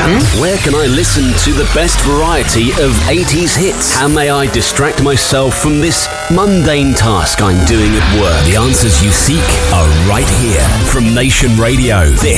Where can I listen to the best variety of 80s hits? How may I distract myself from this mundane task I'm doing at work? The answers you seek are right here from Nation Radio. This